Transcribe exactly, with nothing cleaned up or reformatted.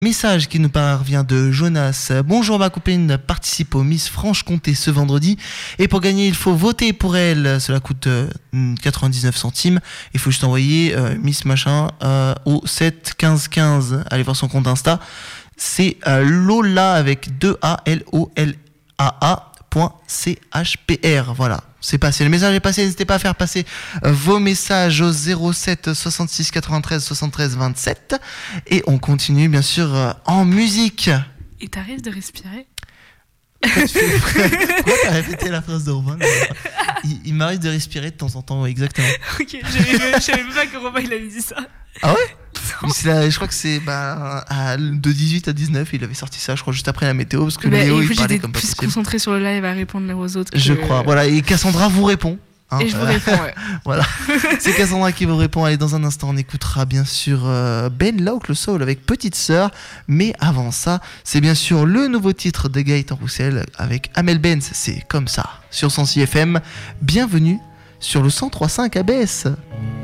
Message qui nous parvient de Jonas. Bonjour, ma copine participe au Miss Franche-Comté ce vendredi. Et pour gagner, il faut voter pour elle. Cela coûte euh, quatre-vingt-dix-neuf centimes. Il faut juste envoyer euh, Miss Machin euh, au sept quinze quinze. Allez voir son compte Insta. C'est euh, Lola avec deux A L O L A A point C H P R. Voilà. C'est passé, le message est passé, n'hésitez pas à faire passer vos messages au zéro sept soixante-six quatre-vingt-treize soixante-treize vingt-sept et on continue bien sûr en musique. Et t'arrives de respirer? Pourquoi, tu fais... Pourquoi t'as répété la phrase de Romain? Il, il m'arrive de respirer de temps en temps, oui, exactement. Ok, je savais même pas que Romain il avait dit ça. Ah ouais? Là, je crois que c'est bah, à, de dix-huit à dix-neuf, il avait sorti ça, je crois, juste après la météo, parce que bah, Léo, il parlait comme pas possible. J'étais plus concentré sur le live à répondre aux autres. Que... Je crois, voilà, et Cassandra vous répond. Hein, et je vous réponds, ouais. Voilà, c'est Cassandra qui vous répond. Allez, dans un instant, on écoutera bien sûr euh, Ben Local Soul avec Petite Sœur. Mais avant ça, c'est bien sûr le nouveau titre de Gaëtan Roussel avec Amel Benz. C'est comme ça, sur cent six F M. Bienvenue sur le cent trois virgule cinq A B S.